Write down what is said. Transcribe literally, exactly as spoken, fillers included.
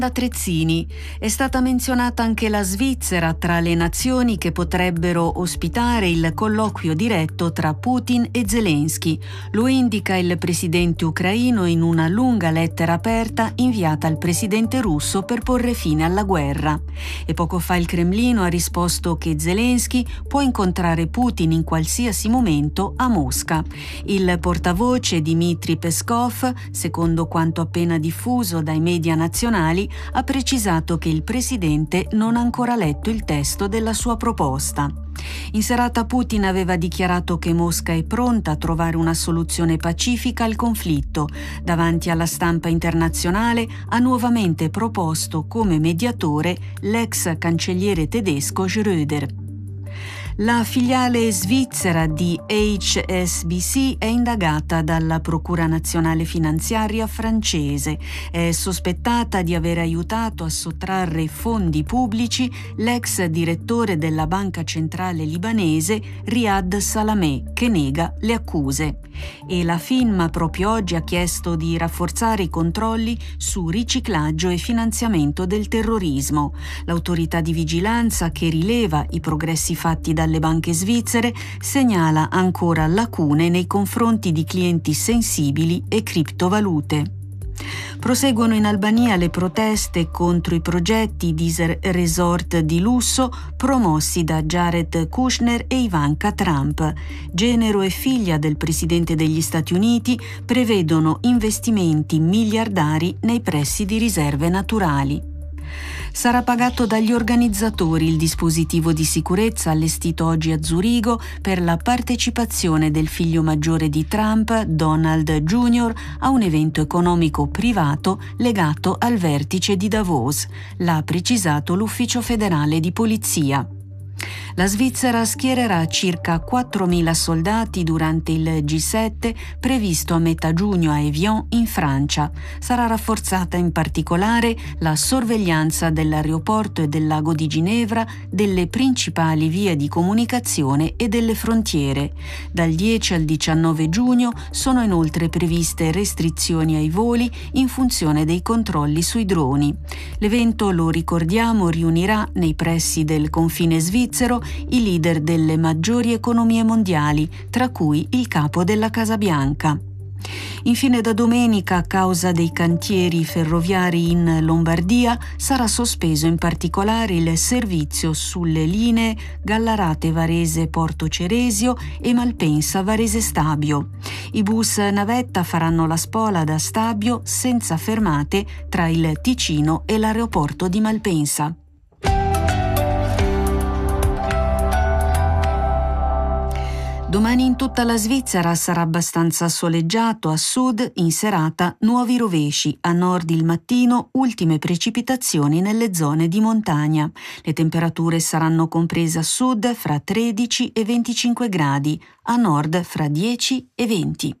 Da Trezzini. È stata menzionata anche la Svizzera tra le nazioni che potrebbero ospitare il colloquio diretto tra Putin e Zelensky. Lo indica il presidente ucraino in una lunga lettera aperta inviata al presidente russo per porre fine alla guerra. E poco fa il Cremlino ha risposto che Zelensky può incontrare Putin in qualsiasi momento a Mosca. Il portavoce Dmitry Peskov, secondo quanto appena diffuso dai media nazionali, ha precisato che il presidente non ha ancora letto il testo della sua proposta. In serata Putin aveva dichiarato che Mosca è pronta a trovare una soluzione pacifica al conflitto. Davanti alla stampa internazionale ha nuovamente proposto come mediatore l'ex cancelliere tedesco Schröder. La filiale svizzera di H S B C è indagata dalla Procura Nazionale Finanziaria francese. È sospettata di aver aiutato a sottrarre fondi pubblici l'ex direttore della Banca Centrale Libanese Riyad Salameh, che nega le accuse. E la FINMA proprio oggi ha chiesto di rafforzare i controlli su riciclaggio e finanziamento del terrorismo. L'autorità di vigilanza, che rileva i progressi fatti dalle banche svizzere, segnala ancora lacune nei confronti di clienti sensibili e criptovalute. Proseguono in Albania le proteste contro i progetti di resort di lusso promossi da Jared Kushner e Ivanka Trump. Genero e figlia del presidente degli Stati Uniti prevedono investimenti miliardari nei pressi di riserve naturali. Sarà pagato dagli organizzatori il dispositivo di sicurezza allestito oggi a Zurigo per la partecipazione del figlio maggiore di Trump, Donald Junior, a un evento economico privato legato al vertice di Davos, l'ha precisato l'Ufficio federale di polizia. La Svizzera schiererà circa quattromila soldati durante il G sette previsto a metà giugno a Évian in Francia. Sarà rafforzata in particolare la sorveglianza dell'aeroporto e del lago di Ginevra, delle principali vie di comunicazione e delle frontiere. Dal dieci al diciannove giugno sono inoltre previste restrizioni ai voli in funzione dei controlli sui droni. L'evento, lo ricordiamo, riunirà nei pressi del confine svizzero i leader delle maggiori economie mondiali, tra cui il capo della Casa Bianca. Infine, da domenica, a causa dei cantieri ferroviari in Lombardia, sarà sospeso in particolare il servizio sulle linee Gallarate-Varese-Porto Ceresio e Malpensa-Varese Stabio. I bus navetta faranno la spola da Stabio senza fermate tra il Ticino e l'aeroporto di Malpensa. Domani in tutta la Svizzera sarà abbastanza soleggiato, a sud in serata nuovi rovesci, a nord il mattino ultime precipitazioni nelle zone di montagna. Le temperature saranno comprese a sud fra tredici e venticinque gradi, a nord fra dieci e venti.